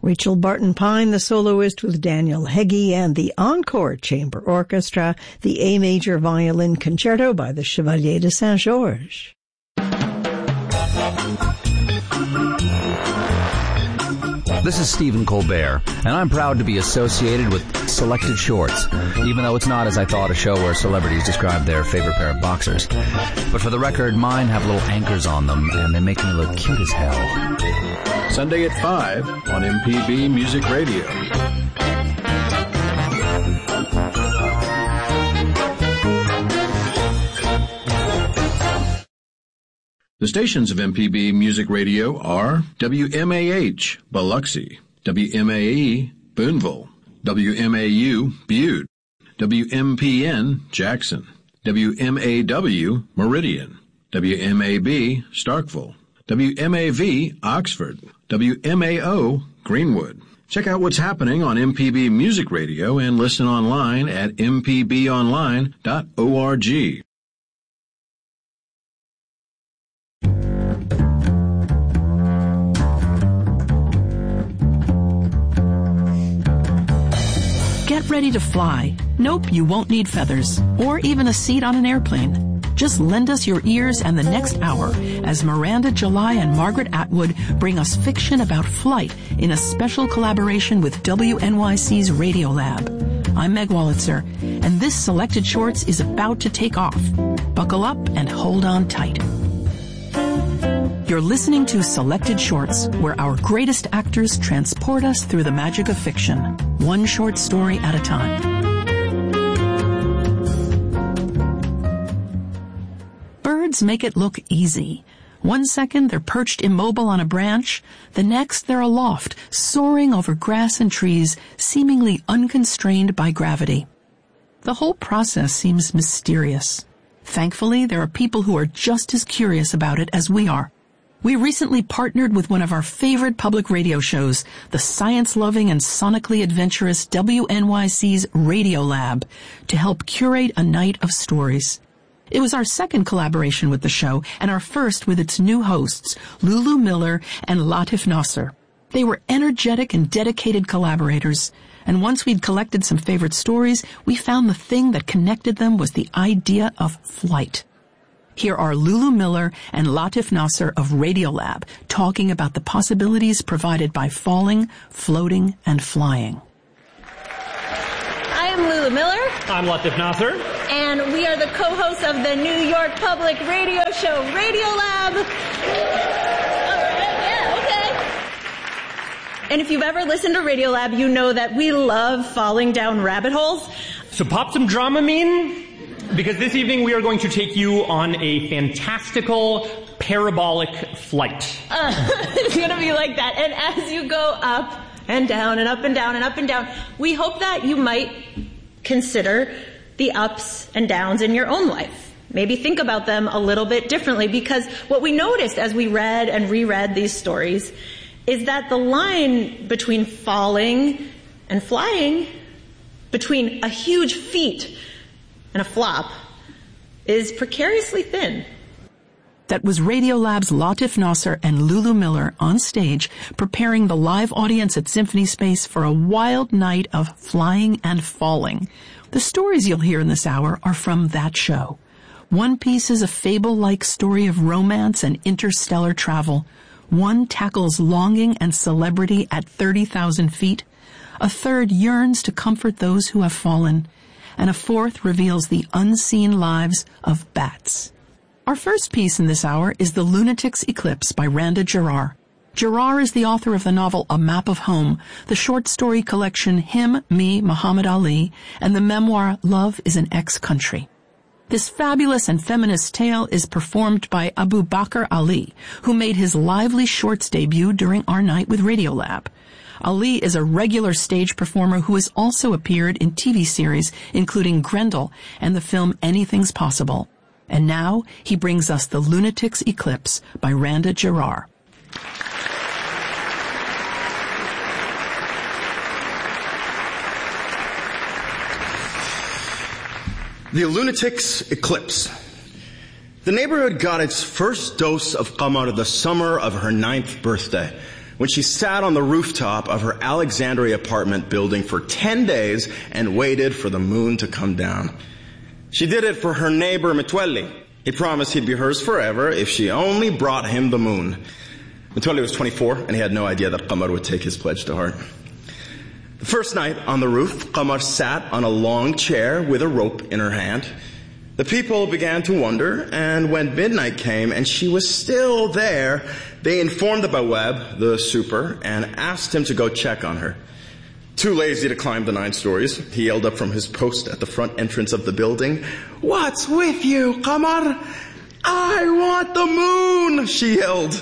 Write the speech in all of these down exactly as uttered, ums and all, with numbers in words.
Rachel Barton Pine, the soloist, with Daniel Heggie, and the Encore Chamber Orchestra, the A Major Violin Concerto by the Chevalier de Saint-Georges. This is Stephen Colbert, and I'm proud to be associated with Selected Shorts, even though it's not, as I thought, a show where celebrities describe their favorite pair of boxers. But for the record, mine have little anchors on them, and they make me look cute as hell. Sunday at five on M P B Music Radio. The stations of M P B Music Radio are W M A H, Biloxi, W M A E, Boonville, W M A U, Butte, W M P N, Jackson, W M A W, Meridian, W M A B, Starkville, W M A V, Oxford, W M A O, Greenwood. Check out what's happening on M P B Music Radio and listen online at m p b online dot org. Get ready to fly. Nope, you won't need feathers, or even a seat on an airplane. Just lend us your ears and the next hour as Miranda July and Margaret Atwood bring us fiction about flight in a special collaboration with W N Y C's Radiolab. I'm Meg Wolitzer, and this Selected Shorts is about to take off. Buckle up and hold on tight. You're listening to Selected Shorts, where our greatest actors transport us through the magic of fiction, one short story at a time. Birds make it look easy. One second they're perched immobile on a branch, the next they're aloft, soaring over grass and trees, seemingly unconstrained by gravity. The whole process seems mysterious. Thankfully, there are people who are just as curious about it as we are. We recently partnered with one of our favorite public radio shows, the science-loving and sonically adventurous W N Y C's Radiolab, to help curate a night of stories. It was our second collaboration with the show and our first with its new hosts, Lulu Miller and Latif Nasser. They were energetic and dedicated collaborators, and once we'd collected some favorite stories, we found the thing that connected them was the idea of flight. Here are Lulu Miller and Latif Nasser of Radiolab talking about the possibilities provided by falling, floating, and flying. I am Lulu Miller. I'm Latif Nasser. And we are the co-hosts of the New York Public Radio show, Radiolab. All right, yeah, okay. And if you've ever listened to Radiolab, you know that we love falling down rabbit holes. So pop some Dramamine, because this evening we are going to take you on a fantastical parabolic flight. Uh, it's going to be like that. And as you go up and down and up and down and up and down, we hope that you might consider the ups and downs in your own life. Maybe think about them a little bit differently, because what we noticed as we read and reread these stories is that the line between falling and flying, between a huge feat and a flop, is precariously thin. That was Radiolab's Latif Nasser and Lulu Miller on stage preparing the live audience at Symphony Space for a wild night of flying and falling. The stories you'll hear in this hour are from that show. One piece is a fable-like story of romance and interstellar travel. One tackles longing and celebrity at thirty thousand feet. A third yearns to comfort those who have fallen. And a fourth reveals the unseen lives of bats. Our first piece in this hour is The Lunatic's Eclipse by Randa Jarrar. Jarrar is the author of the novel A Map of Home, the short story collection Him, Me, Muhammad Ali, and the memoir Love is an Ex-Country. This fabulous and feminist tale is performed by Abu Bakr Ali, who made his lively shorts debut during our night with Radiolab. Ali is a regular stage performer who has also appeared in T V series, including Grendel and the film Anything's Possible. And now he brings us The Lunatic's Eclipse by Randa Jarrar. The Lunatic's Eclipse. The neighborhood got its first dose of qamar the summer of her ninth birthday, when she sat on the rooftop of her Alexandria apartment building for ten days and waited for the moon to come down. She did it for her neighbor Mitwelli. He promised he'd be hers forever if she only brought him the moon. Mitwelli was twenty-four, and he had no idea that Qamar would take his pledge to heart. The first night on the roof, Qamar sat on a long chair with a rope in her hand. The people began to wonder, and when midnight came and she was still there, they informed the Bawab, the super, and asked him to go check on her. Too lazy to climb the nine stories, he yelled up from his post at the front entrance of the building, "What's with you, Qamar? I want the moon!" she yelled.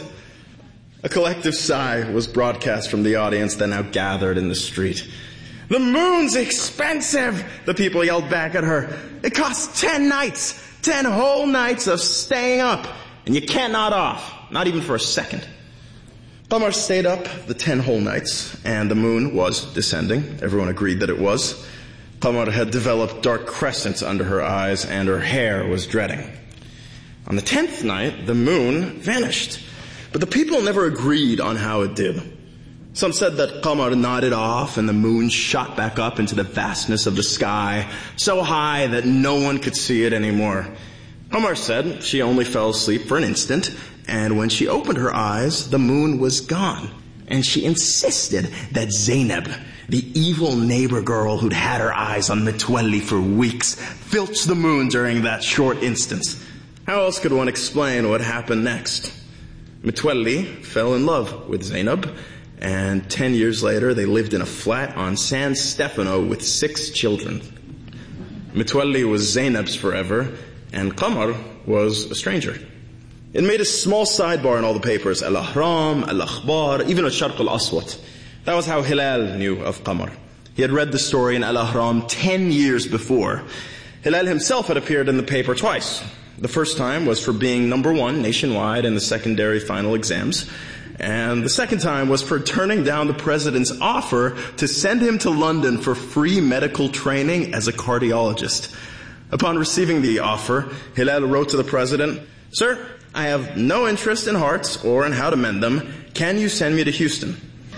A collective sigh was broadcast from the audience that now gathered in the street. "The moon's expensive," the people yelled back at her. "It costs ten nights, ten whole nights of staying up, and you can't nod off, not even for a second." Qamar stayed up the ten whole nights, and the moon was descending. Everyone agreed that it was. Qamar had developed dark crescents under her eyes, and her hair was dreading. On the tenth night, the moon vanished, but the people never agreed on how it did. Some said that Qamar nodded off and the moon shot back up into the vastness of the sky, so high that no one could see it anymore. Qamar said she only fell asleep for an instant, and when she opened her eyes, the moon was gone. And she insisted that Zainab, the evil neighbor girl who'd had her eyes on Mitwelli for weeks, filched the moon during that short instance. How else could one explain what happened next? Mitwelli fell in love with Zainab, and ten years later they lived in a flat on San Stefano with six children. Mitwelli was Zainab's forever, and Qamar was a stranger. It made a small sidebar in all the papers, Al-Ahram, Al-Akhbar, even Al-Sharq Al-Aswat. That was how Hilal knew of Qamar. He had read the story in Al-Ahram ten years before. Hilal himself had appeared in the paper twice. The first time was for being number one nationwide in the secondary final exams. And the second time was for turning down the president's offer to send him to London for free medical training as a cardiologist. Upon receiving the offer, Hilal wrote to the president, "Sir, I have no interest in hearts or in how to mend them. Can you send me to Houston?"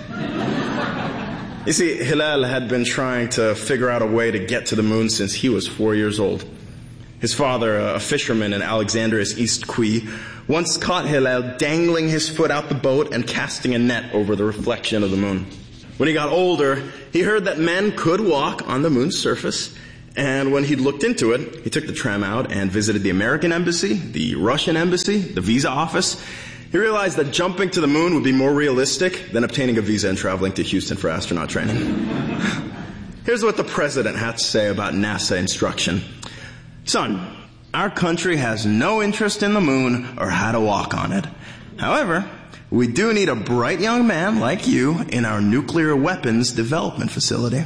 You see, Hilal had been trying to figure out a way to get to the moon since he was four years old. His father, a fisherman in Alexandria's East Quay, once caught Hilal dangling his foot out the boat and casting a net over the reflection of the moon. When he got older, he heard that men could walk on the moon's surface, and when he'd looked into it, he took the tram out and visited the American embassy, the Russian embassy, the visa office. He realized that jumping to the moon would be more realistic than obtaining a visa and traveling to Houston for astronaut training. Here's what the president had to say about NASA instruction. "Son, our country has no interest in the moon or how to walk on it. However, we do need a bright young man like you in our nuclear weapons development facility."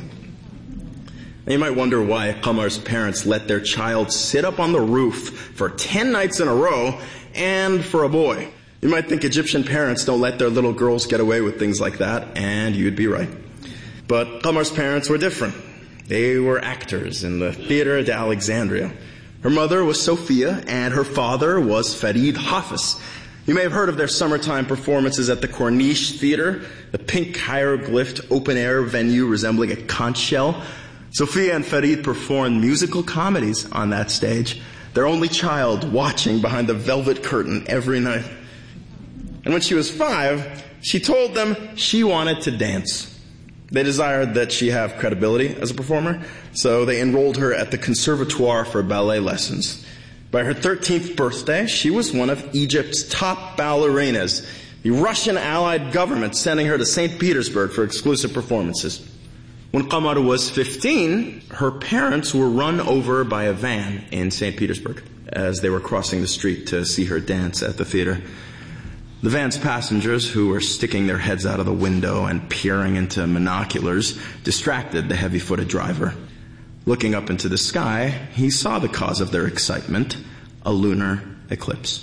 Now you might wonder why Qamar's parents let their child sit up on the roof for ten nights in a row and for a boy. You might think Egyptian parents don't let their little girls get away with things like that, and you'd be right. But Qamar's parents were different. They were actors in the Theater de Alexandria. Her mother was Sophia, and her father was Farid Hafiz. You may have heard of their summertime performances at the Corniche Theater, the pink hieroglyphed open-air venue resembling a conch shell. Sophia and Farid performed musical comedies on that stage, their only child watching behind the velvet curtain every night. And when she was five, she told them she wanted to dance. They desired that she have credibility as a performer, so they enrolled her at the Conservatoire for ballet lessons. By her thirteenth birthday, she was one of Egypt's top ballerinas, the Russian allied government sending her to Saint Petersburg for exclusive performances. When Qamar was fifteen, her parents were run over by a van in Saint Petersburg as they were crossing the street to see her dance at the theater. The van's passengers, who were sticking their heads out of the window and peering into monoculars, distracted the heavy-footed driver. Looking up into the sky, he saw the cause of their excitement, a lunar eclipse.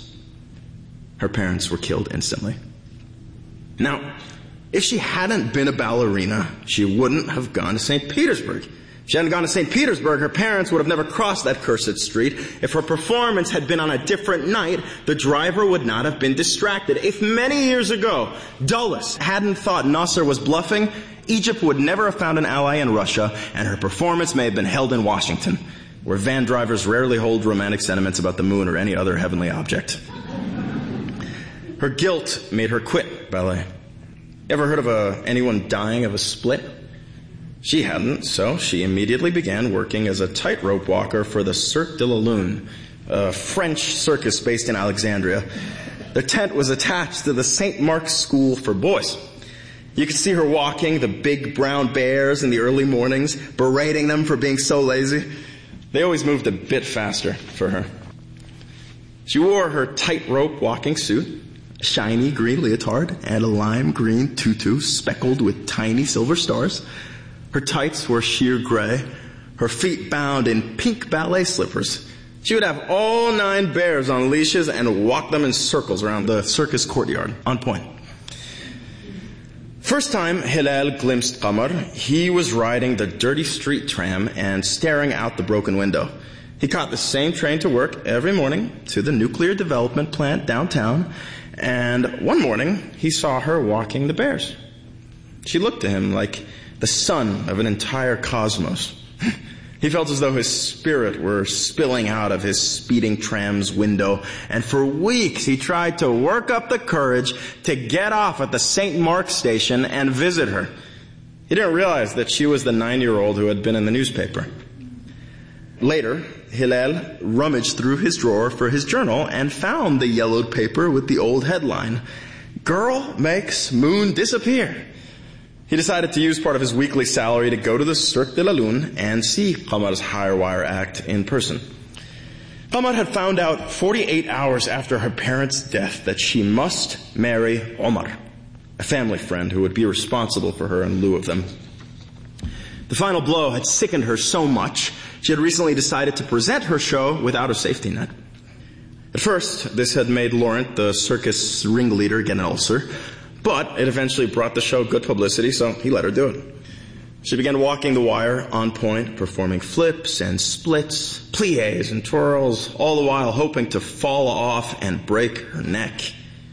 Her parents were killed instantly. Now, if she hadn't been a ballerina, she wouldn't have gone to Saint Petersburg. If she hadn't gone to Saint Petersburg, her parents would have never crossed that cursed street. If her performance had been on a different night, the driver would not have been distracted. If many years ago, Dulles hadn't thought Nasser was bluffing, Egypt would never have found an ally in Russia, and her performance may have been held in Washington, where van drivers rarely hold romantic sentiments about the moon or any other heavenly object. Her guilt made her quit ballet. Ever heard of a, anyone dying of a split? She hadn't, so she immediately began working as a tightrope walker for the Cirque de la Lune, a French circus based in Alexandria. Their tent was attached to the Saint Mark's School for Boys. You could see her walking the big brown bears in the early mornings, berating them for being so lazy. They always moved a bit faster for her. She wore her tightrope walking suit, a shiny green leotard, and a lime green tutu speckled with tiny silver stars. Her tights were sheer gray, her feet bound in pink ballet slippers. She would have all nine bears on leashes and walk them in circles around the circus courtyard, on point. First time Hillel glimpsed Qamar, he was riding the dirty street tram and staring out the broken window. He caught the same train to work every morning to the nuclear development plant downtown, and one morning he saw her walking the bears. She looked to him like the sun of an entire cosmos. He felt as though his spirit were spilling out of his speeding tram's window, and for weeks he tried to work up the courage to get off at the Saint Mark's station and visit her. He didn't realize that she was the nine-year-old who had been in the newspaper. Later, Hillel rummaged through his drawer for his journal and found the yellowed paper with the old headline, "Girl Makes Moon Disappear." He decided to use part of his weekly salary to go to the Cirque de la Lune and see Qamar's higher wire act in person. Qamar had found out forty-eight hours after her parents' death that she must marry Omar, a family friend who would be responsible for her in lieu of them. The final blow had sickened her so much, she had recently decided to present her show without a safety net. At first, this had made Laurent, the circus ringleader, get an ulcer, but it eventually brought the show good publicity, so he let her do it. She began walking the wire on point, performing flips and splits, pliés and twirls, all the while hoping to fall off and break her neck.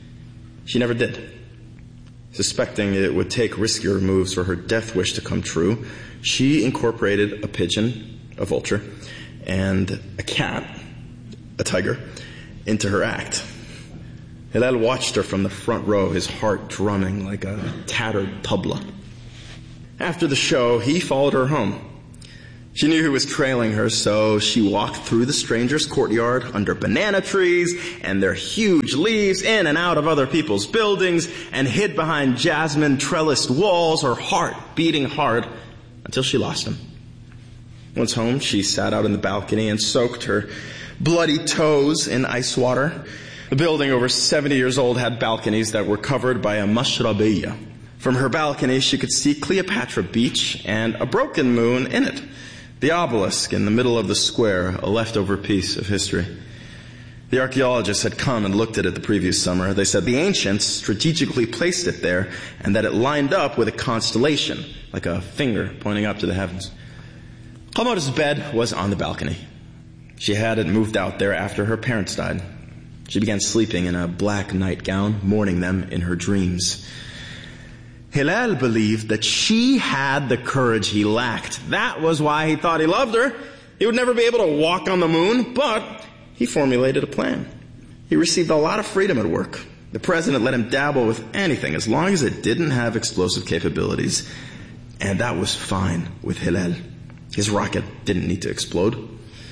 She never did. Suspecting it would take riskier moves for her death wish to come true, she incorporated a pigeon, a vulture, and a cat, a tiger, into her act. Hillel watched her from the front row, his heart drumming like a tattered tabla. After the show, he followed her home. She knew he was trailing her, so she walked through the stranger's courtyard under banana trees and their huge leaves, in and out of other people's buildings, and hid behind jasmine trellised walls, her heart beating hard, until she lost him. Once home, she sat out in the balcony and soaked her bloody toes in ice water. The building, over seventy years old, had balconies that were covered by a mashrabiyya. From her balcony, she could see Cleopatra Beach and a broken moon in it. The obelisk in the middle of the square, a leftover piece of history. The archaeologists had come and looked at it the previous summer. They said the ancients strategically placed it there and that it lined up with a constellation, like a finger pointing up to the heavens. Qamar's bed was on the balcony. She had it moved out there after her parents died. She began sleeping in a black nightgown, mourning them in her dreams. Hillel believed that she had the courage he lacked. That was why he thought he loved her. He would never be able to walk on the moon, but he formulated a plan. He received a lot of freedom at work. The president let him dabble with anything as long as it didn't have explosive capabilities. And that was fine with Hillel. His rocket didn't need to explode.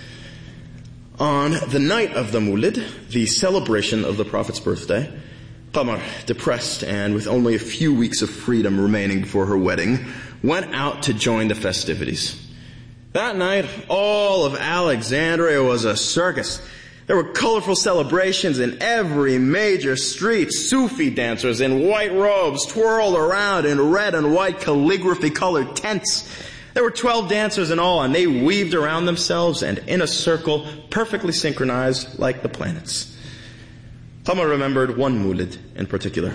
On the night of the Mawlid, the celebration of the Prophet's birthday, Qamar, depressed and with only a few weeks of freedom remaining before her wedding, went out to join the festivities. That night, all of Alexandria was a circus. There were colorful celebrations in every major street. Sufi dancers in white robes twirled around in red and white calligraphy-colored tents. There were twelve dancers in all, and they weaved around themselves and in a circle, perfectly synchronized like the planets. Qamar remembered one Mawlid in particular.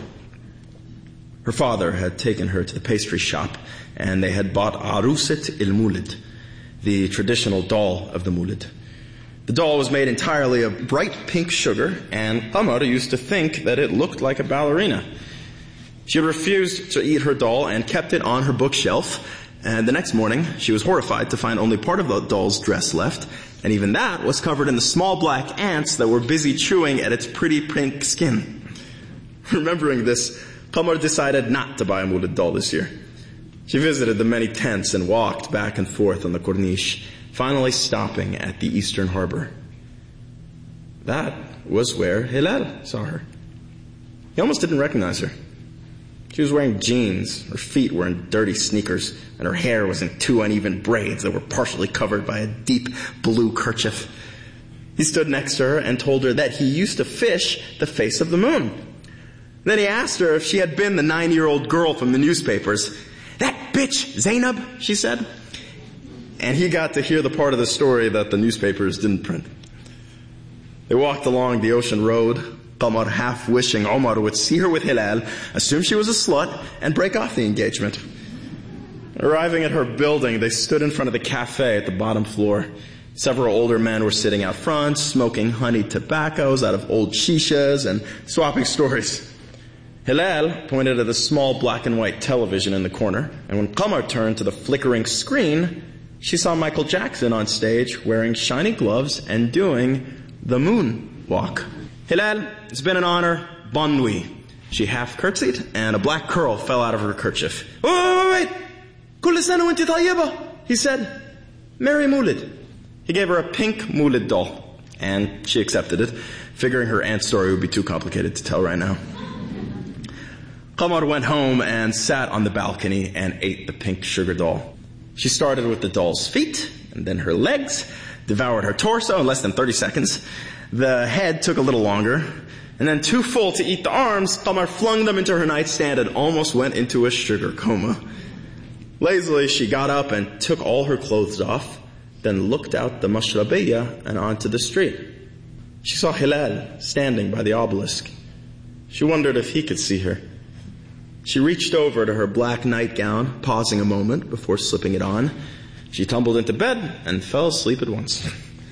Her father had taken her to the pastry shop, and they had bought Aruset il-Mawlid. the traditional doll of the Moulid. The doll was made entirely of bright pink sugar, and Qamar used to think that it looked like a ballerina. She refused to eat her doll and kept it on her bookshelf, and the next morning she was horrified to find only part of the doll's dress left, and even that was covered in the small black ants that were busy chewing at its pretty pink skin. Remembering this, Qamar decided not to buy a Moulid doll this year. She visited the many tents and walked back and forth on the Corniche, finally stopping at the eastern harbor. That was where Hilal saw her. He almost didn't recognize her. She was wearing jeans, her feet were in dirty sneakers, and her hair was in two uneven braids that were partially covered by a deep blue kerchief. He stood next to her and told her that he used to fish the face of the moon. Then he asked her if she had been the nine-year-old girl from the newspapers. "That bitch, Zainab," she said. And he got to hear the part of the story that the newspapers didn't print. They walked along the ocean road, Qamar half wishing Omar would see her with Hilal, assume she was a slut, and break off the engagement. Arriving at her building, they stood in front of the cafe at the bottom floor. Several older men were sitting out front, smoking honeyed tobaccos out of old shishas and swapping stories. Hilal pointed at a small black and white television in the corner, and when Qamar turned to the flickering screen, she saw Michael Jackson on stage wearing shiny gloves and doing the moon walk. "Hilal, it's been an honor. Bonne nuit." She half curtsied, and a black curl fell out of her kerchief. "Wait, wait, wait! Kull sana wa inti tayyiba," he said. "Merry Moulid." He gave her a pink Moulid doll, and she accepted it, figuring her aunt's story would be too complicated to tell right now. Qamar went home and sat on the balcony and ate the pink sugar doll. She started with the doll's feet, and then her legs, devoured her torso in less than thirty seconds. The head took a little longer, and then too full to eat the arms, Qamar flung them into her nightstand and almost went into a sugar coma. Lazily, she got up and took all her clothes off, then looked out the Mashrabiyya and onto the street. She saw Hilal standing by the obelisk. She wondered if he could see her. She reached over to her black nightgown, pausing a moment before slipping it on. She tumbled into bed and fell asleep at once.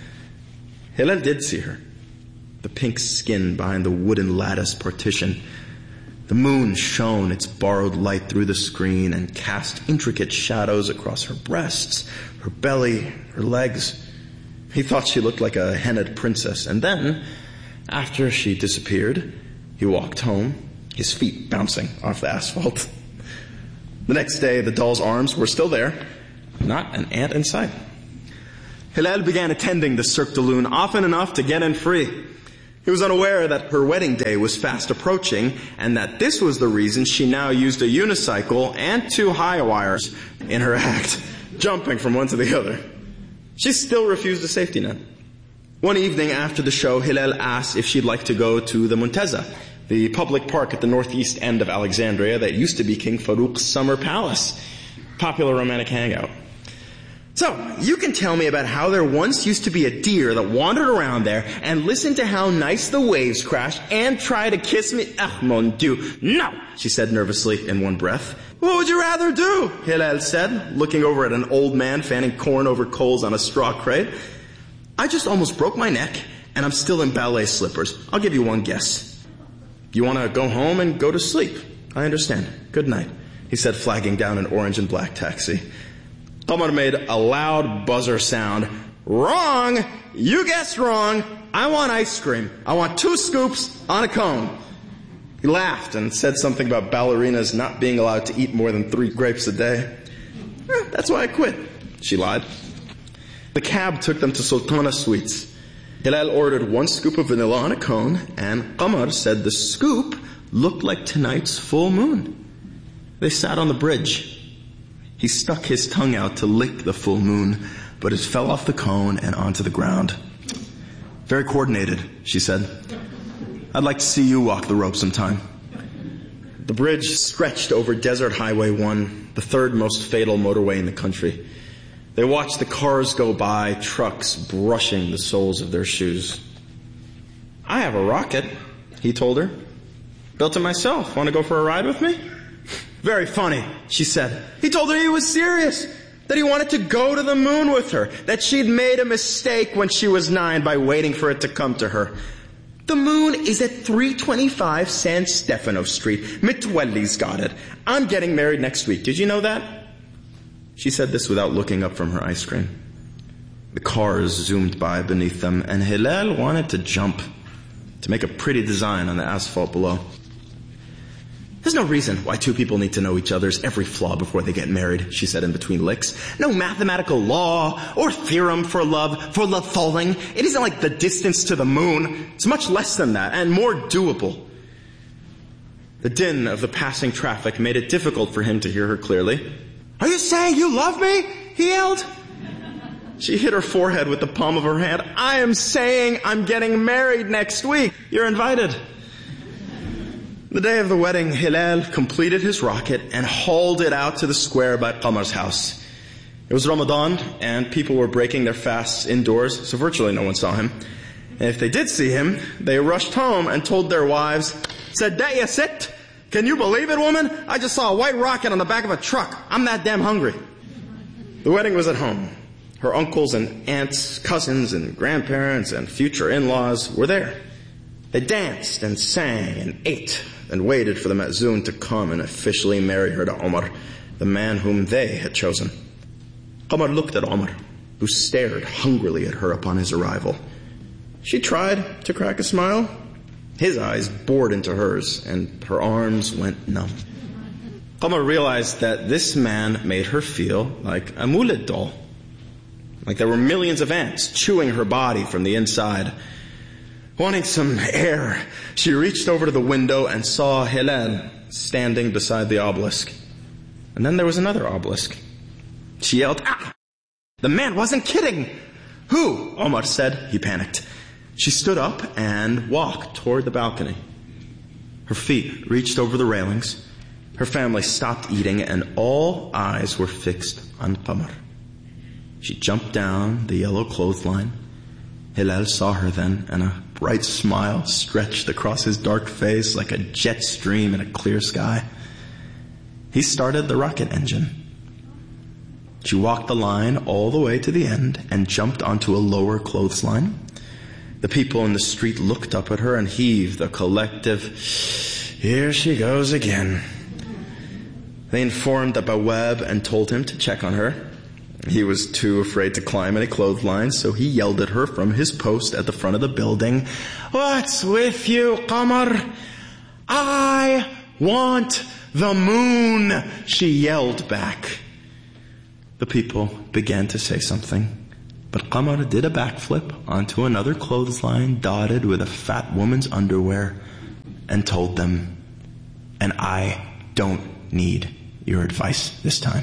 Hilal did see her. The pink skin behind the wooden lattice partition. The moon shone its borrowed light through the screen and cast intricate shadows across her breasts, her belly, her legs. He thought she looked like a hennaed princess. And then, after she disappeared, he walked home, his feet bouncing off the asphalt. The next day, the doll's arms were still there, not an ant in sight. Hilal began attending the Cirque de Lune often enough to get in free. He was unaware that her wedding day was fast approaching, and that this was the reason she now used a unicycle and two high wires in her act, jumping from one to the other. She still refused a safety net. One evening after the show, Hilal asked if she'd like to go to the Muntazah, the public park at the northeast end of Alexandria that used to be King Farouk's summer palace, popular romantic hangout. "So, you can tell me about how there once used to be a deer that wandered around there and listened to how nice the waves crashed and tried to kiss me." "Ah, mon Dieu, no," she said nervously in one breath. "What would you rather do?" Hilal said, looking over at an old man fanning corn over coals on a straw crate. "I just almost broke my neck, and I'm still in ballet slippers. I'll give you one guess." "You want to go home and go to sleep? I understand. Good night," he said, flagging down an orange and black taxi. Qamar made a loud buzzer sound. "Wrong! You guessed wrong! I want ice cream. I want two scoops on a cone." He laughed and said something about ballerinas not being allowed to eat more than three grapes a day. Eh, "That's why I quit," she lied. The cab took them to Sultana Sweets. Hilal ordered one scoop of vanilla on a cone, and Qamar said the scoop looked like tonight's full moon. They sat on the bridge. He stuck his tongue out to lick the full moon, but it fell off the cone and onto the ground. "Very coordinated," she said. "I'd like to see you walk the rope sometime." The bridge stretched over Desert Highway one, the third most fatal motorway in the country. They watched the cars go by, trucks brushing the soles of their shoes. "I have a rocket," he told her. "Built it myself. Want to go for a ride with me?" "Very funny," she said. He told her he was serious. that he wanted to go to the moon with her, that she'd made a mistake when she was nine by waiting for it to come to her. The moon is at three twenty-five San Stefano Street. Mitwelli's got it. I'm getting married next week. Did you know that? She said this without looking up from her ice cream. The cars zoomed by beneath them, and Hillel wanted to jump, to make a pretty design on the asphalt below. There's no reason why two people need to know each other's every flaw before they get married, she said in between licks. No mathematical law or theorem for love, for love falling. It isn't like the distance to the moon. It's much less than that and more doable. The din of the passing traffic made it difficult for him to hear her clearly. Are you saying you love me? He yelled. She hit her forehead with the palm of her hand. I am saying I'm getting married next week. You're invited. The day of the wedding, Hillel completed his rocket and hauled it out to the square by Qamar's house. It was Ramadan, and people were breaking their fasts indoors, so virtually no one saw him. And if they did see him, they rushed home and told their wives, Sadaya sit? Can you believe it, woman? I just saw a white rocket on the back of a truck. I'm that damn hungry. The wedding was at home. Her uncles and aunts, cousins and grandparents and future in-laws were there. They danced and sang and ate and waited for the Ma'zoon to come and officially marry her to Omar, the man whom they had chosen. Qamar looked at Omar, who stared hungrily at her upon his arrival. She tried to crack a smile. His eyes bored into hers, and her arms went numb. Qamar realized that this man made her feel like a Moulid doll, like there were millions of ants chewing her body from the inside. Wanting some air, she reached over to the window and saw Hillel standing beside the obelisk. And then there was another obelisk. She yelled, ah! The man wasn't kidding! Who? Omar said. He panicked. She stood up and walked toward the balcony. Her feet reached over the railings. Her family stopped eating, and all eyes were fixed on Qamar. She jumped down the yellow clothesline. Hillel saw her then, and a bright smile stretched across his dark face like a jet stream in a clear sky. He started the rocket engine. She walked the line all the way to the end and jumped onto a lower clothesline. The people in the street looked up at her and heaved a collective, here she goes again. They informed Abba Webb and told him to check on her. He was too afraid to climb any clothesline, so he yelled at her from his post at the front of the building, What's with you, Qamar? I want the moon, she yelled back. The people began to say something, but Qamar did a backflip onto another clothesline dotted with a fat woman's underwear and told them, and I don't need your advice this time.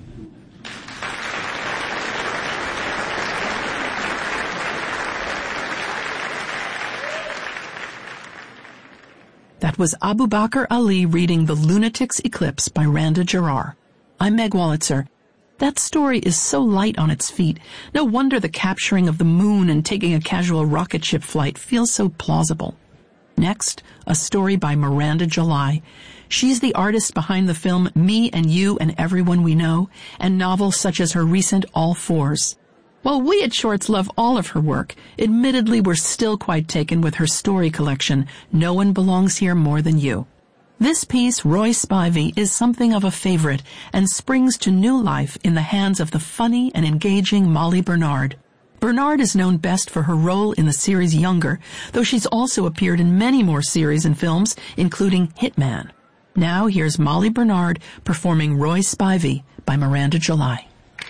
That was Abu Bakr Ali reading The Lunatic's Eclipse by Randa Jarrar. I'm Meg Wolitzer. That story is so light on its feet. No wonder the capturing of the moon and taking a casual rocket ship flight feels so plausible. Next, a story by Miranda July. She's the artist behind the film Me and You and Everyone We Know, and novels such as her recent All Fours. While we at Shorts love all of her work, admittedly we're still quite taken with her story collection, No One Belongs Here More Than You. This piece, Roy Spivey, is something of a favorite and springs to new life in the hands of the funny and engaging Molly Bernard. Bernard is known best for her role in the series Younger, though she's also appeared in many more series and films, including Hitman. Now here's Molly Bernard performing Roy Spivey by Miranda July.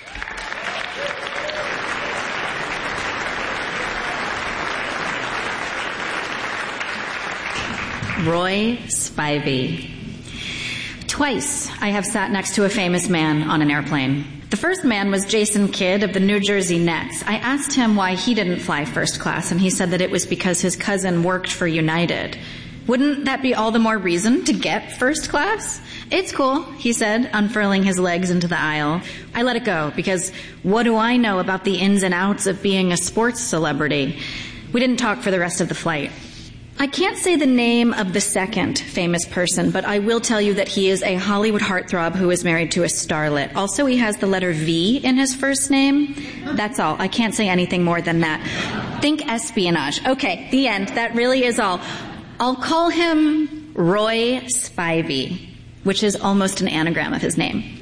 Roy Spivey. Twice I have sat next to a famous man on an airplane. The first man was Jason Kidd of the New Jersey Nets. I asked him why he didn't fly first class, and he said that it was because his cousin worked for United. Wouldn't that be all the more reason to get first class? It's cool, he said, unfurling his legs into the aisle. I let it go, because what do I know about the ins and outs of being a sports celebrity? We didn't talk for the rest of the flight. I can't say the name of the second famous person, but I will tell you that he is a Hollywood heartthrob who is married to a starlet. Also, he has the letter V in his first name. That's all. I can't say anything more than that. Think espionage. Okay, the end. That really is all. I'll call him Roy Spivey, which is almost an anagram of his name.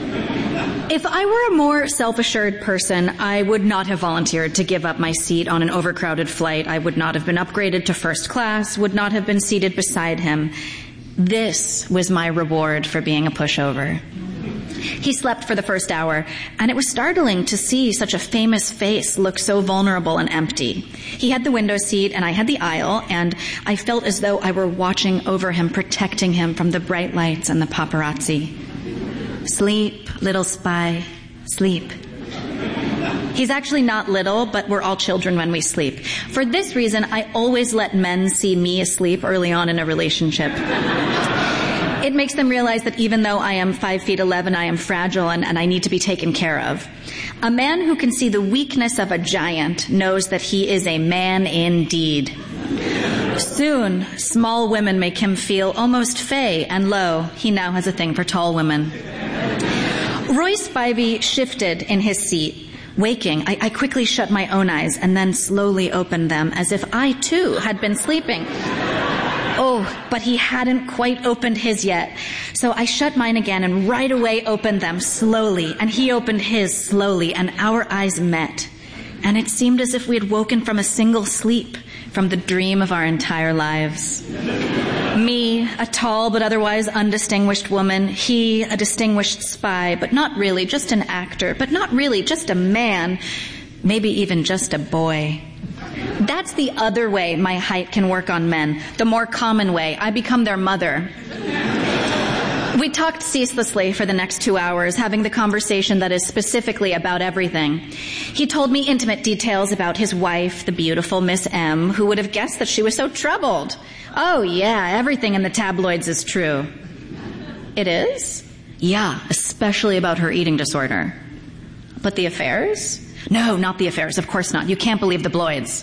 If I were a more self-assured person, I would not have volunteered to give up my seat on an overcrowded flight. I would not have been upgraded to first class, would not have been seated beside him. This was my reward for being a pushover. He slept for the first hour, and it was startling to see such a famous face look so vulnerable and empty. He had the window seat, and I had the aisle, and I felt as though I were watching over him, protecting him from the bright lights and the paparazzi. Sleep, little spy, sleep. He's actually not little, but we're all children when we sleep. For this reason, I always let men see me asleep early on in a relationship. It makes them realize that even though I am five feet eleven, I am fragile and, and I need to be taken care of. A man who can see the weakness of a giant knows that he is a man indeed. Soon, small women make him feel almost fey, and lo, he now has a thing for tall women. Roy Spivey shifted in his seat. Waking, I, I quickly shut my own eyes and then slowly opened them as if I too had been sleeping. Oh, but he hadn't quite opened his yet. So I shut mine again and right away opened them slowly, and he opened his slowly, and our eyes met. And it seemed as if we had woken from a single sleep, from the dream of our entire lives. Me, a tall but otherwise undistinguished woman. He, a distinguished spy, but not really, just an actor, but not really, just a man, maybe even just a boy. That's the other way my height can work on men, the more common way. I become their mother. We talked ceaselessly for the next two hours, having the conversation that is specifically about everything. He told me intimate details about his wife, the beautiful Miss M, who would have guessed that she was so troubled. Oh, yeah, everything in the tabloids is true. It is? Yeah, especially about her eating disorder. But the affairs? No, not the affairs, of course not. You can't believe the Bloids.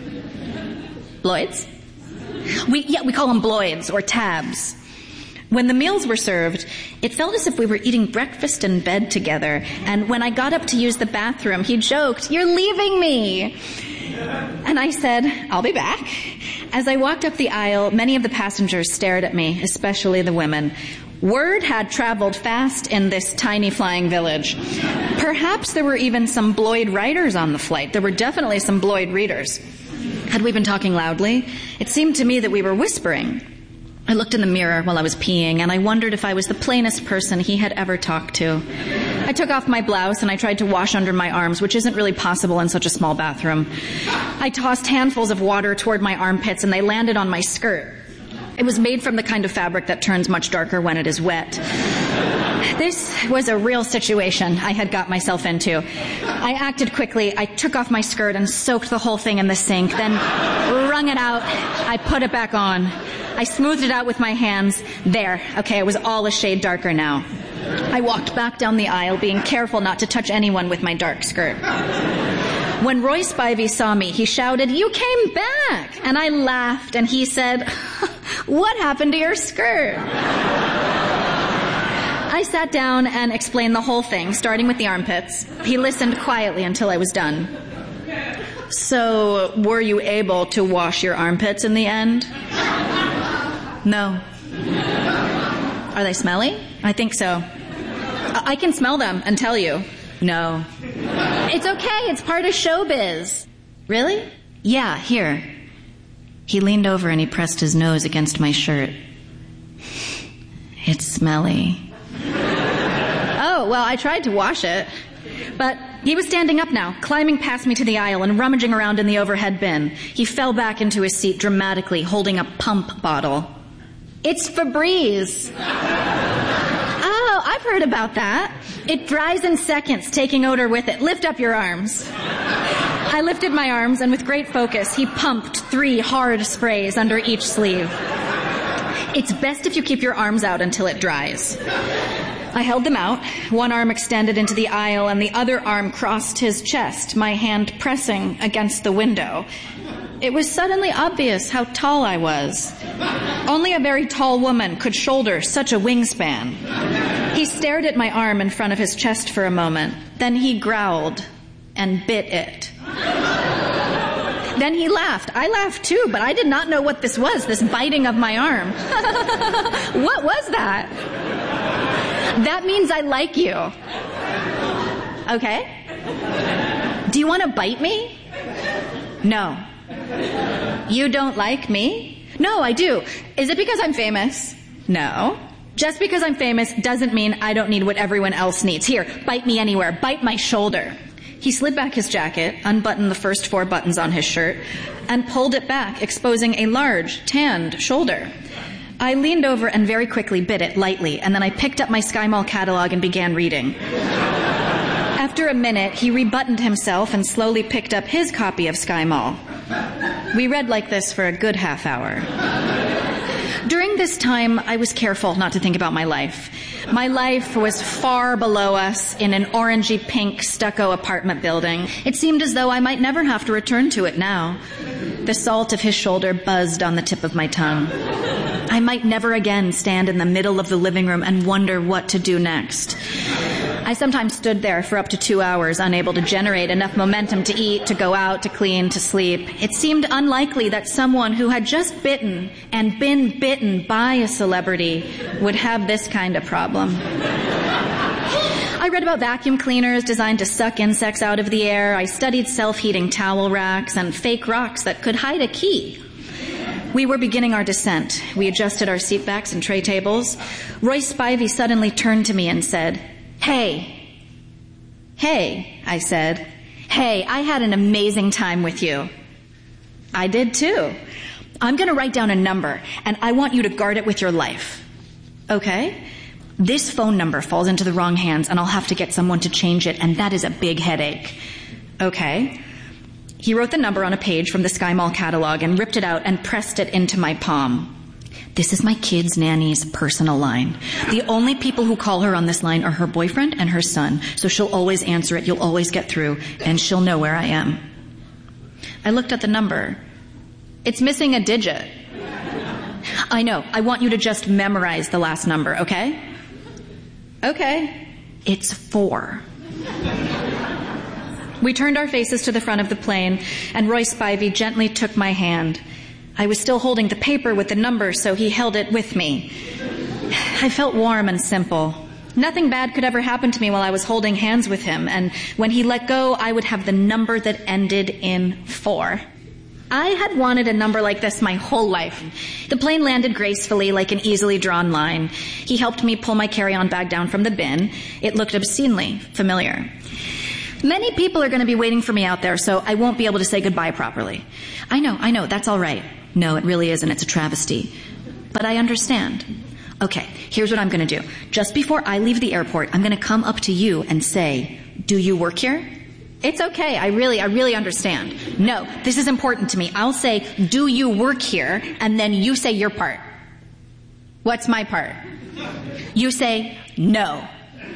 Bloids? We, yeah, we call them Bloids, or tabs. When the meals were served, it felt as if we were eating breakfast in bed together. And when I got up to use the bathroom, he joked, "You're leaving me." And I said, "I'll be back." As I walked up the aisle, many of the passengers stared at me, especially the women. Word had traveled fast in this tiny flying village. Perhaps there were even some Bloid writers on the flight. There were definitely some Bloid readers. Had we been talking loudly? It seemed to me that we were whispering. I looked in the mirror while I was peeing, and I wondered if I was the plainest person he had ever talked to. I took off my blouse and I tried to wash under my arms, which isn't really possible in such a small bathroom. I tossed handfuls of water toward my armpits, and they landed on my skirt. It was made from the kind of fabric that turns much darker when it is wet. This was a real situation I had got myself into. I acted quickly. I took off my skirt and soaked the whole thing in the sink, then wrung it out. I put it back on. I smoothed it out with my hands. There. Okay, it was all a shade darker now. I walked back down the aisle, being careful not to touch anyone with my dark skirt. When Roy Spivey saw me, he shouted, "You came back!" And I laughed, and he said, "What happened to your skirt?" I sat down and explained the whole thing, starting with the armpits. He listened quietly until I was done. "So, were you able to wash your armpits in the end?" "No." "Are they smelly?" "I think so." "I can smell them and tell you." "No." "It's okay, it's part of showbiz." "Really?" "Yeah, here." He leaned over and he pressed his nose against my shirt. "It's smelly." "Oh, well, I tried to wash it." But he was standing up now, climbing past me to the aisle and rummaging around in the overhead bin. He fell back into his seat dramatically, holding a pump bottle. "It's Febreze." "Oh, I've heard about that. It dries in seconds, taking odor with it. Lift up your arms." I lifted my arms, and with great focus, he pumped three hard sprays under each sleeve. "It's best if you keep your arms out until it dries." I held them out. One arm extended into the aisle, and the other arm crossed his chest, my hand pressing against the window. It was suddenly obvious how tall I was. Only a very tall woman could shoulder such a wingspan. He stared at my arm in front of his chest for a moment. Then he growled and bit it. Then he laughed. I laughed too, but I did not know what this was, this biting of my arm. What was that? That means I like you. Okay? Do you want to bite me? No. You don't like me? No, I do. Is it because I'm famous? No. Just because I'm famous doesn't mean I don't need what everyone else needs. Here, bite me anywhere. Bite my shoulder. He slid back his jacket, unbuttoned the first four buttons on his shirt, and pulled it back, exposing a large, tanned shoulder. I leaned over and very quickly bit it lightly, and then I picked up my Sky Mall catalog and began reading. After a minute, he rebuttoned himself and slowly picked up his copy of Sky Mall. We read like this for a good half hour. During this time, I was careful not to think about my life. My life was far below us in an orangey pink stucco apartment building. It seemed as though I might never have to return to it now. The salt of his shoulder buzzed on the tip of my tongue. I might never again stand in the middle of the living room and wonder what to do next. I sometimes stood there for up to two hours, unable to generate enough momentum to eat, to go out, to clean, to sleep. It seemed unlikely that someone who had just bitten and been bitten by a celebrity would have this kind of problem. I read about vacuum cleaners designed to suck insects out of the air. I studied self-heating towel racks and fake rocks that could hide a key. We were beginning our descent. We adjusted our seat backs and tray tables. Royce Spivey suddenly turned to me and said, Hey. Hey, I said. Hey, I had an amazing time with you. I did too. I'm going to write down a number, and I want you to guard it with your life. Okay? This phone number falls into the wrong hands, and I'll have to get someone to change it, and that is a big headache. Okay? He wrote the number on a page from the Sky Mall catalog and ripped it out and pressed it into my palm. This is my kid's nanny's personal line. The only people who call her on this line are her boyfriend and her son, so she'll always answer it, you'll always get through, and she'll know where I am. I looked at the number. It's missing a digit. I know. I want you to just memorize the last number, okay? Okay. It's four. We turned our faces to the front of the plane, and Royce Spivey gently took my hand. I was still holding the paper with the number, so he held it with me. I felt warm and simple. Nothing bad could ever happen to me while I was holding hands with him, and when he let go, I would have the number that ended in four. I had wanted a number like this my whole life. The plane landed gracefully like an easily drawn line. He helped me pull my carry-on bag down from the bin. It looked obscenely familiar. Many people are going to be waiting for me out there, so I won't be able to say goodbye properly. I know, I know, that's all right. No, it really isn't. It's a travesty. But I understand. Okay, here's what I'm going to do. Just before I leave the airport, I'm going to come up to you and say, do you work here? It's okay. I really, I really understand. No, this is important to me. I'll say, do you work here? And then you say your part. What's my part? You say, no.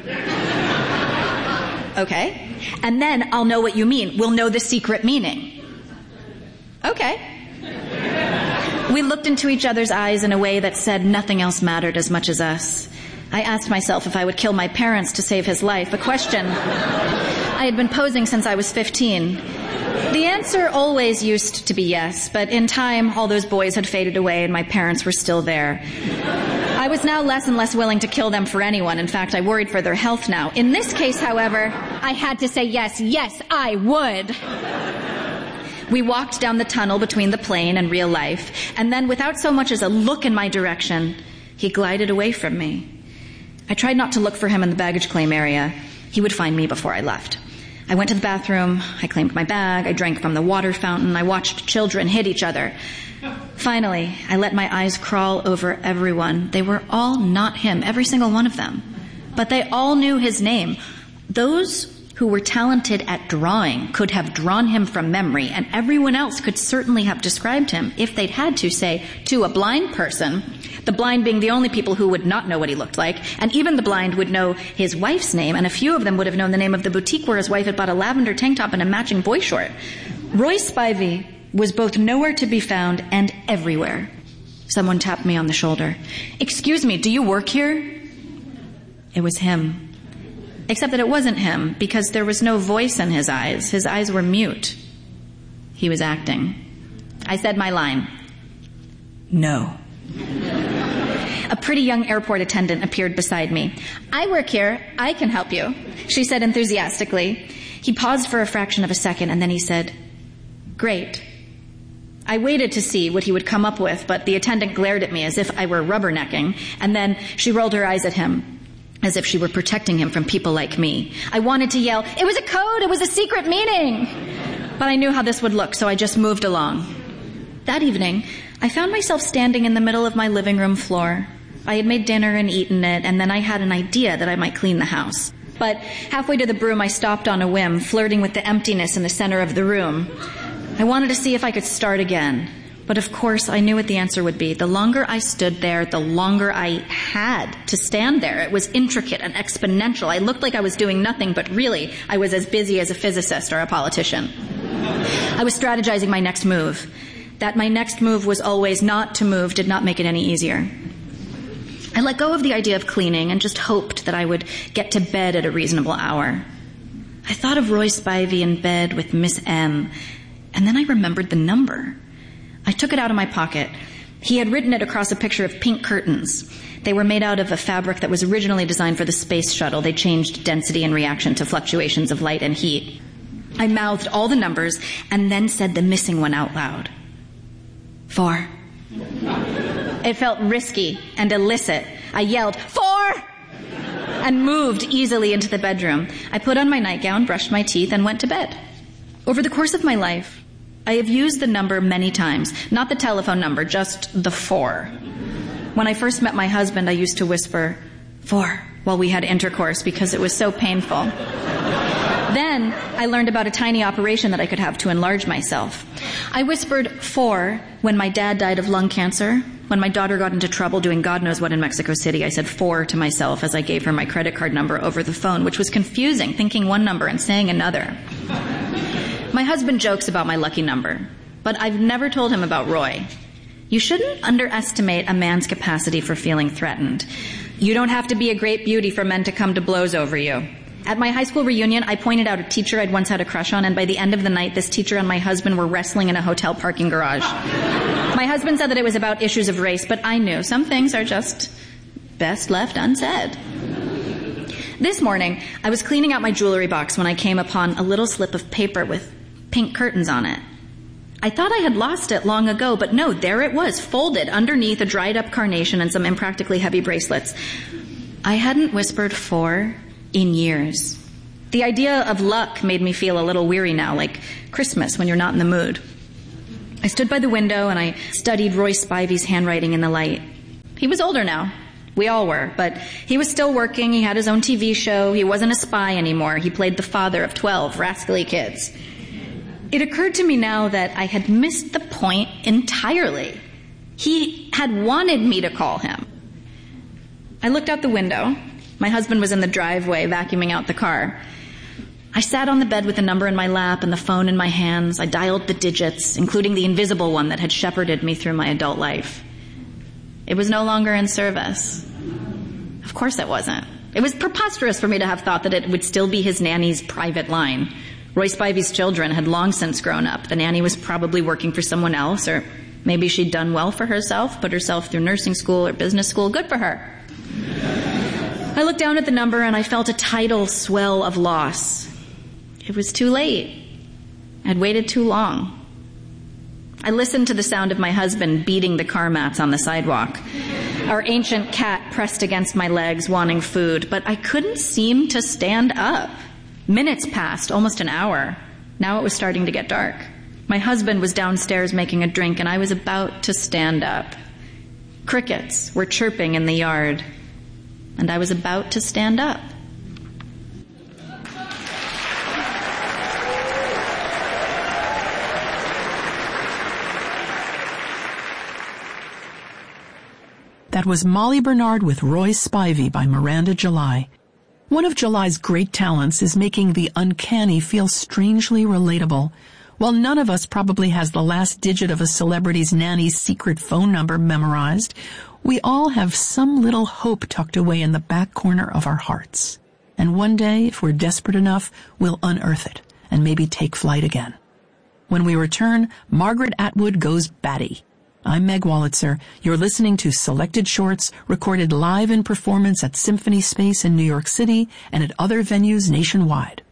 Okay? And then I'll know what you mean. We'll know the secret meaning. Okay. We looked into each other's eyes in a way that said nothing else mattered as much as us. I asked myself if I would kill my parents to save his life, a question I had been posing since I was fifteen. The answer always used to be yes, but in time, all those boys had faded away and my parents were still there. I was now less and less willing to kill them for anyone. In fact, I worried for their health now. In this case, however, I had to say yes, yes, I would. We walked down the tunnel between the plane and real life, and then without so much as a look in my direction, he glided away from me. I tried not to look for him in the baggage claim area. He would find me before I left. I went to the bathroom, I claimed my bag, I drank from the water fountain, I watched children hit each other. Finally, I let my eyes crawl over everyone. They were all not him, every single one of them. But they all knew his name. Those who were talented at drawing could have drawn him from memory, and everyone else could certainly have described him if they'd had to, say, to a blind person, the blind being the only people who would not know what he looked like, and even the blind would know his wife's name, and a few of them would have known the name of the boutique where his wife had bought a lavender tank top and a matching boy short. Royce Spivey was both nowhere to be found and everywhere. Someone tapped me on the shoulder. "Excuse me, do you work here?" It was him. Except that it wasn't him, because there was no voice in his eyes. His eyes were mute. He was acting. I said my line. "No." A pretty young airport attendant appeared beside me. "I work here. I can help you," she said enthusiastically. He paused for a fraction of a second, and then he said, "Great." I waited to see what he would come up with, but the attendant glared at me as if I were rubbernecking, and then she rolled her eyes at him, as if she were protecting him from people like me. I wanted to yell, "It was a code! It was a secret meeting!" But I knew how this would look, so I just moved along. That evening, I found myself standing in the middle of my living room floor. I had made dinner and eaten it, and then I had an idea that I might clean the house. But halfway to the broom, I stopped on a whim, flirting with the emptiness in the center of the room. I wanted to see if I could start again. But of course, I knew what the answer would be. The longer I stood there, the longer I had to stand there. It was intricate and exponential. I looked like I was doing nothing, but really, I was as busy as a physicist or a politician. I was strategizing my next move. That my next move was always not to move did not make it any easier. I let go of the idea of cleaning and just hoped that I would get to bed at a reasonable hour. I thought of Roy Spivey in bed with Miss M, and then I remembered the number. I took it out of my pocket. He had written it across a picture of pink curtains. They were made out of a fabric that was originally designed for the space shuttle. They changed density in reaction to fluctuations of light and heat. I mouthed all the numbers and then said the missing one out loud. Four. It felt risky and illicit. I yelled, "Four!" and moved easily into the bedroom. I put on my nightgown, brushed my teeth, and went to bed. Over the course of my life, I have used the number many times. Not the telephone number, just the four. When I first met my husband, I used to whisper, "Four," while we had intercourse because it was so painful. Then I learned about a tiny operation that I could have to enlarge myself. I whispered four when my dad died of lung cancer. When my daughter got into trouble doing God knows what in Mexico City, I said four to myself as I gave her my credit card number over the phone, which was confusing, thinking one number and saying another. My husband jokes about my lucky number, but I've never told him about Roy. You shouldn't underestimate a man's capacity for feeling threatened. You don't have to be a great beauty for men to come to blows over you. At my high school reunion, I pointed out a teacher I'd once had a crush on, and by the end of the night, this teacher and my husband were wrestling in a hotel parking garage. My husband said that it was about issues of race, but I knew some things are just best left unsaid. This morning, I was cleaning out my jewelry box when I came upon a little slip of paper with pink curtains on it. I thought I had lost it long ago, but no, there it was, folded underneath a dried-up carnation and some impractically heavy bracelets. I hadn't whispered four in years. The idea of luck made me feel a little weary now, like Christmas when you're not in the mood. I stood by the window and I studied Roy Spivey's handwriting in the light. He was older now. We all were, but he was still working. He had his own T V show. He wasn't a spy anymore. He played the father of twelve rascally kids. It occurred to me now that I had missed the point entirely. He had wanted me to call him. I looked out the window. My husband was in the driveway vacuuming out the car. I sat on the bed with the number in my lap and the phone in my hands. I dialed the digits, including the invisible one that had shepherded me through my adult life. It was no longer in service. Of course it wasn't. It was preposterous for me to have thought that it would still be his nanny's private line. Roy Spivey's children had long since grown up. The nanny was probably working for someone else, or maybe she'd done well for herself, put herself through nursing school or business school. Good for her. I looked down at the number and I felt a tidal swell of loss. It was too late. I'd waited too long. I listened to the sound of my husband beating the car mats on the sidewalk. Our ancient cat pressed against my legs, wanting food, but I couldn't seem to stand up. Minutes passed, almost an hour. Now it was starting to get dark. My husband was downstairs making a drink, and I was about to stand up. Crickets were chirping in the yard, and I was about to stand up. That was Molly Bernard with Roy Spivey by Miranda July. One of July's great talents is making the uncanny feel strangely relatable. While none of us probably has the last digit of a celebrity's nanny's secret phone number memorized, we all have some little hope tucked away in the back corner of our hearts. And one day, if we're desperate enough, we'll unearth it and maybe take flight again. When we return, Margaret Atwood goes batty. I'm Meg Wolitzer. You're listening to Selected Shorts, recorded live in performance at Symphony Space in New York City and at other venues nationwide.